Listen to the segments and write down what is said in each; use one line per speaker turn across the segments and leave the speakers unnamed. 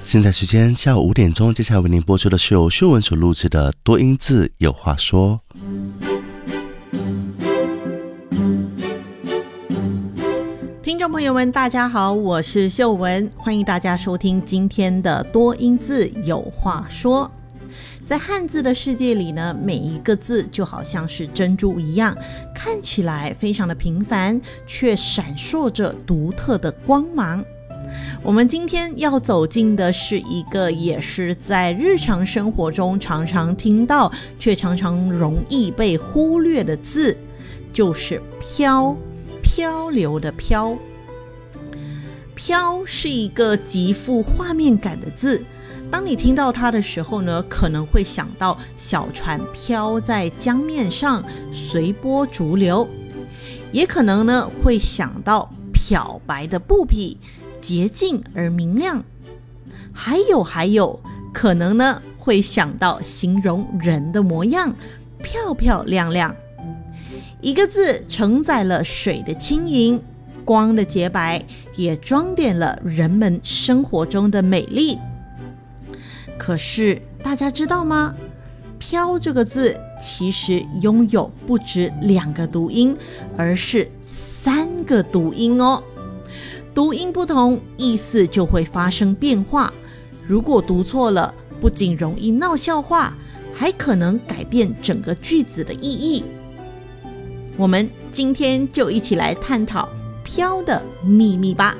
现在时间下午5点钟，接下来为您播出的是由秀文所录制的多音字有话说。
听众朋友们大家好，我是秀文，欢迎大家收听今天的多音字有话说。在汉字的世界里呢，每一个字就好像是珍珠一样，看起来非常的平凡，却闪烁着独特的光芒。我们今天要走进的是一个也是在日常生活中常常听到却常常容易被忽略的字，就是飘，漂流的漂。飘是一个极富画面感的字，当你听到它的时候呢，可能会想到小船飘在江面上，随波逐流，也可能呢会想到漂白的布匹，洁净而明亮，还有可能呢会想到形容人的模样，漂漂亮亮。一个字承载了水的轻盈，光的洁白，也装点了人们生活中的美丽。可是大家知道吗？飘这个字其实拥有不止2个读音，而是3个读音哦。读音不同，意思就会发生变化。如果读错了，不仅容易闹笑话，还可能改变整个句子的意义。我们今天就一起来探讨飘的秘密吧。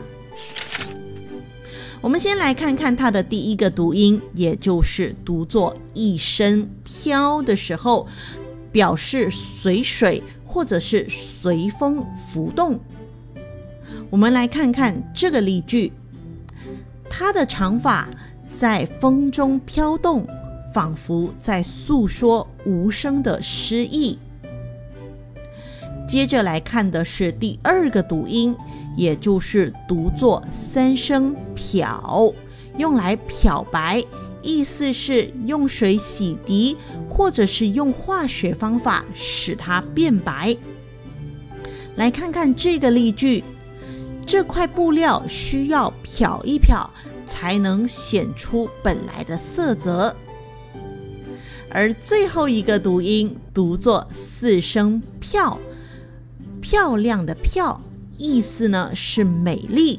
我们先来看看它的第一个读音，也就是读作一声飘的时候，表示随水或者是随风浮动。我们来看看这个例句，它的长发在风中飘动，仿佛在诉说无声的诗意。接着来看的是第2个读音，也就是读作3声漂，用来漂白，意思是用水洗涤，或者是用化学方法使它变白。来看看这个例句，这块布料需要漂一漂，才能显出本来的色泽。而最后一个读音读作4声漂，漂亮的漂，意思呢是美丽，